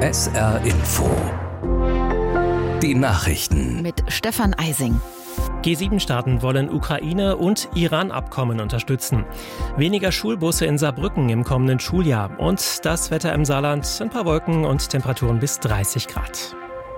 SR Info. Die Nachrichten. Mit Stefan Eising. G7-Staaten wollen Ukraine- und Iran-Abkommen unterstützen. Weniger Schulbusse in Saarbrücken im kommenden Schuljahr. Und das Wetter im Saarland, ein paar Wolken und Temperaturen bis 30 Grad.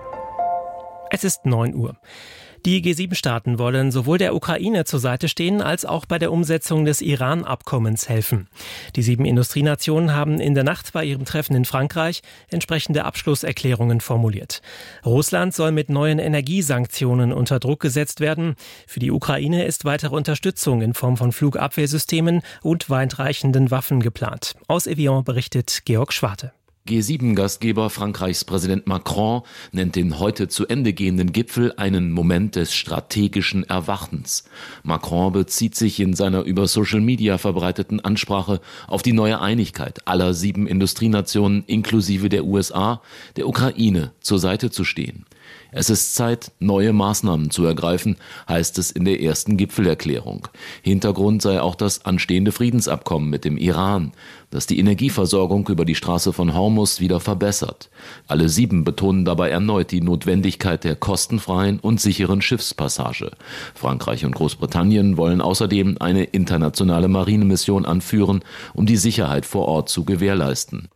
Es ist 9 Uhr. Die G7-Staaten wollen sowohl der Ukraine zur Seite stehen, als auch bei der Umsetzung des Iran-Abkommens helfen. Die 7 Industrienationen haben in der Nacht bei ihrem Treffen in Frankreich entsprechende Abschlusserklärungen formuliert. Russland soll mit neuen Energiesanktionen unter Druck gesetzt werden. Für die Ukraine ist weitere Unterstützung in Form von Flugabwehrsystemen und weitreichenden Waffen geplant. Aus Evian berichtet Georg Schwarte. G7-Gastgeber Frankreichs Präsident Macron nennt den heute zu Ende gehenden Gipfel einen Moment des strategischen Erwachens. Macron bezieht sich in seiner über Social Media verbreiteten Ansprache auf die neue Einigkeit aller 7 Industrienationen inklusive der USA, der Ukraine zur Seite zu stehen. Es ist Zeit, neue Maßnahmen zu ergreifen, heißt es in der ersten Gipfelerklärung. Hintergrund sei auch das anstehende Friedensabkommen mit dem Iran, das die Energieversorgung über die Straße von Hormuz wieder verbessert. Alle 7 betonen dabei erneut die Notwendigkeit der kostenfreien und sicheren Schiffspassage. Frankreich und Großbritannien wollen außerdem eine internationale Marinemission anführen, um die Sicherheit vor Ort zu gewährleisten.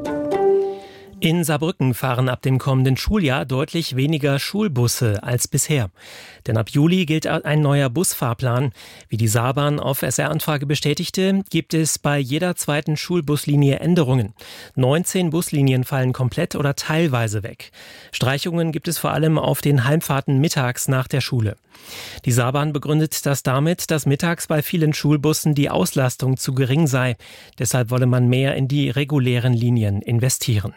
In Saarbrücken fahren ab dem kommenden Schuljahr deutlich weniger Schulbusse als bisher. Denn ab Juli gilt ein neuer Busfahrplan. Wie die Saarbahn auf SR-Anfrage bestätigte, gibt es bei jeder zweiten Schulbuslinie Änderungen. 19 Buslinien fallen komplett oder teilweise weg. Streichungen gibt es vor allem auf den Heimfahrten mittags nach der Schule. Die Saarbahn begründet das damit, dass mittags bei vielen Schulbussen die Auslastung zu gering sei. Deshalb wolle man mehr in die regulären Linien investieren.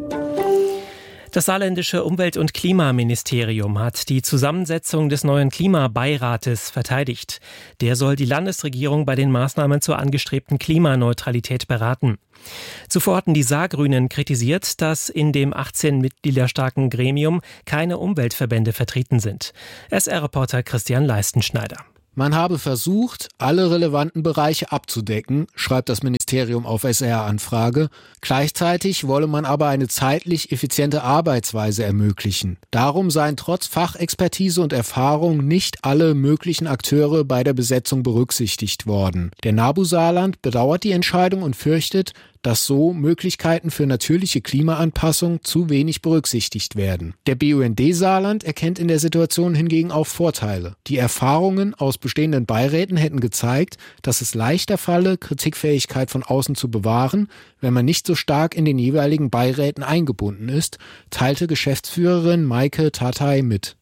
Das saarländische Umwelt- und Klimaministerium hat die Zusammensetzung des neuen Klimabeirates verteidigt. Der soll die Landesregierung bei den Maßnahmen zur angestrebten Klimaneutralität beraten. Zuvor hatten die Saargrünen kritisiert, dass in dem 18 Mitglieder starken Gremium keine Umweltverbände vertreten sind. SR-Reporter Christian Leistenschneider. Man habe versucht, alle relevanten Bereiche abzudecken, schreibt das Ministerium auf SR-Anfrage. Gleichzeitig wolle man aber eine zeitlich effiziente Arbeitsweise ermöglichen. Darum seien trotz Fachexpertise und Erfahrung nicht alle möglichen Akteure bei der Besetzung berücksichtigt worden. Der NABU Saarland bedauert die Entscheidung und fürchtet, dass so Möglichkeiten für natürliche Klimaanpassung zu wenig berücksichtigt werden. Der BUND Saarland erkennt in der Situation hingegen auch Vorteile. Die Erfahrungen aus bestehenden Beiräten hätten gezeigt, dass es leichter falle, Kritikfähigkeit von außen zu bewahren, wenn man nicht so stark in den jeweiligen Beiräten eingebunden ist, teilte Geschäftsführerin Maike Tatay mit.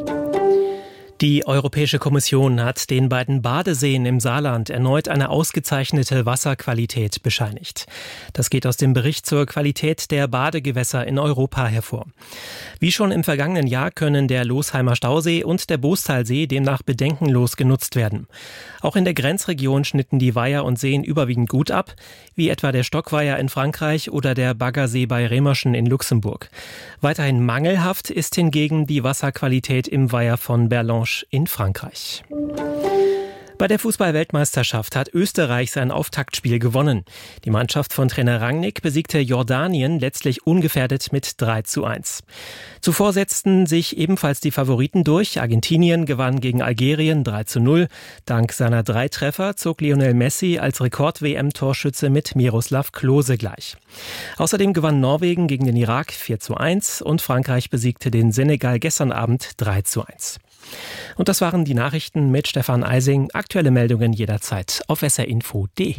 Die Europäische Kommission hat den beiden Badeseen im Saarland erneut eine ausgezeichnete Wasserqualität bescheinigt. Das geht aus dem Bericht zur Qualität der Badegewässer in Europa hervor. Wie schon im vergangenen Jahr können der Losheimer Stausee und der Boostalsee demnach bedenkenlos genutzt werden. Auch in der Grenzregion schnitten die Weiher und Seen überwiegend gut ab, wie etwa der Stockweiher in Frankreich oder der Baggersee bei Remerschen in Luxemburg. Weiterhin mangelhaft ist hingegen die Wasserqualität im Weiher von Berlange in Frankreich. Bei der Fußball-Weltmeisterschaft hat Österreich sein Auftaktspiel gewonnen. Die Mannschaft von Trainer Rangnick besiegte Jordanien letztlich ungefährdet mit 3:1. Zuvor setzten sich ebenfalls die Favoriten durch. Argentinien gewann gegen Algerien 3:0. Dank seiner 3 Treffer zog Lionel Messi als Rekord-WM-Torschütze mit Miroslav Klose gleich. Außerdem gewann Norwegen gegen den Irak 4:1 und Frankreich besiegte den Senegal gestern Abend 3:1. Und das waren die Nachrichten mit Stefan Eising. Aktuelle Meldungen jederzeit auf srinfo.de.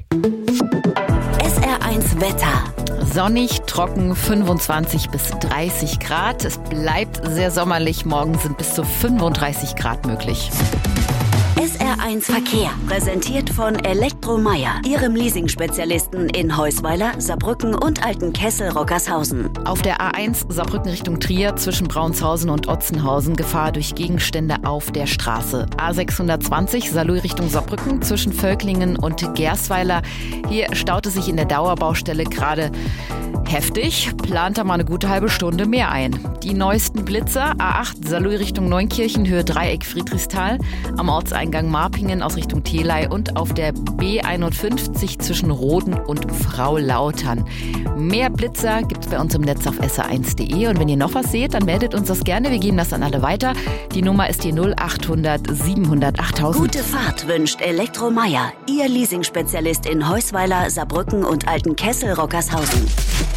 SR1 Wetter. Sonnig, trocken, 25 bis 30 Grad. Es bleibt sehr sommerlich. Morgen sind bis zu 35 Grad möglich. SR1 Verkehr, präsentiert von Elektromeier, Ihrem Leasing-Spezialisten in Heusweiler, Saarbrücken und Altenkessel-Rockershausen. Auf der A1 Saarbrücken Richtung Trier zwischen Braunshausen und Otzenhausen Gefahr durch Gegenstände auf der Straße. A620 Saarlouis Richtung Saarbrücken zwischen Völklingen und Gersweiler. Hier staut es sich in der Dauerbaustelle gerade heftig, plant da mal eine gute halbe Stunde mehr ein. Die neuesten Blitzer, A8 Saarlouis Richtung Neunkirchen, Höhe Dreieck Friedrichsthal, am Ortseingang Eingang Marpingen aus Richtung Theley und auf der B51 zwischen Roden und Frau-Lautern. Mehr Blitzer gibt's bei uns im Netz auf sr1.de. Und wenn ihr noch was seht, dann meldet uns das gerne. Wir geben das an alle weiter. Die Nummer ist die 0800 700 8000. Gute Fahrt wünscht Elektromeier, Ihr Leasingspezialist in Heusweiler, Saarbrücken und Altenkessel-Rockershausen.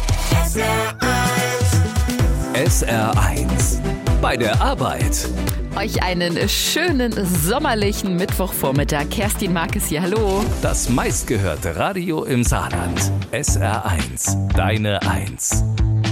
SR1 bei der Arbeit. Euch einen schönen sommerlichen Mittwochvormittag. Kerstin Markes hier, hallo. Das meistgehörte Radio im Saarland. SR1, deine Eins.